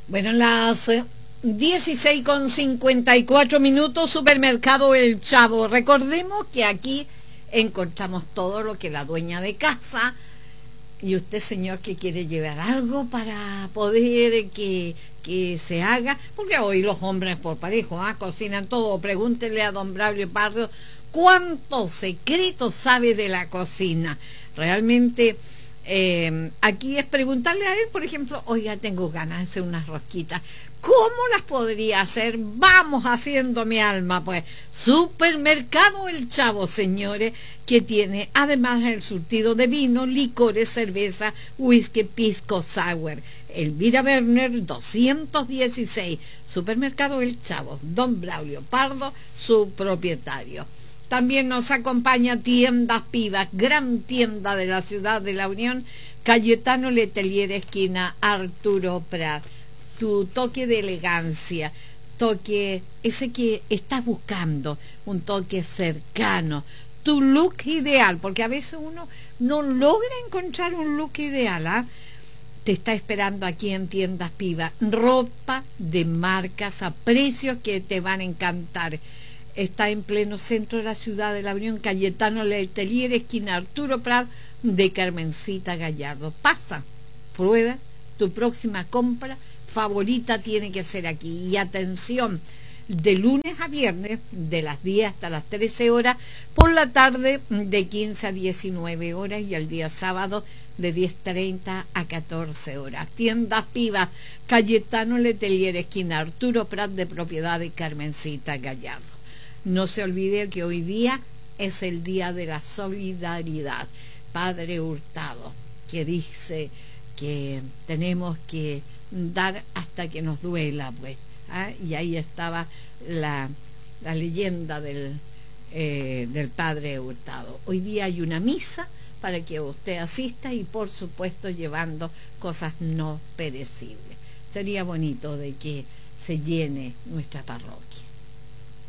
Bueno, las 16:54, Supermercado El Chavo. Recordemos que aquí encontramos todo lo que la dueña de casa y usted, señor, que quiere llevar algo para poder que se haga, porque hoy los hombres por parejo cocinan todo. Pregúntele a don Braulio Pardo cuántos secretos sabe de la cocina. Realmente aquí es preguntarle a él, por ejemplo, oiga, tengo ganas de hacer unas rosquitas, ¿cómo las podría hacer? Vamos haciendo, mi alma. Pues Supermercado El Chavo, señores, que tiene además el surtido de vino, licores, cerveza, whisky, pisco sour. Elvira Werner 216, Supermercado El Chavo, don Braulio Pardo, su propietario. También nos acompaña Tiendas Pivas, gran tienda de la ciudad de La Unión, Cayetano Letelier, esquina Arturo Prat. Tu toque de elegancia, toque ese que estás buscando, un toque cercano, tu look ideal, porque a veces uno no logra encontrar un look ideal, Te está esperando aquí en Tiendas Pivas, ropa de marcas a precios que te van a encantar. Está en pleno centro de la ciudad de La Unión, Cayetano Letelier, esquina Arturo Prat, de Carmencita Gallardo. Pasa, prueba tu próxima compra favorita, tiene que ser aquí. Y atención, de lunes a viernes, de las 10 hasta las 13 horas, por la tarde de 15 a 19 horas y el día sábado de 10:30 a 14 horas. Tiendas Pivas, Cayetano Letelier, esquina Arturo Prat, de propiedad de Carmencita Gallardo. No se olvide que hoy día es el día de la solidaridad. Padre Hurtado, que dice que tenemos que dar hasta que nos duela, pues. Y ahí estaba la leyenda del Padre Hurtado. Hoy día hay una misa para que usted asista y, por supuesto, llevando cosas no perecibles. Sería bonito de que se llene nuestra parroquia.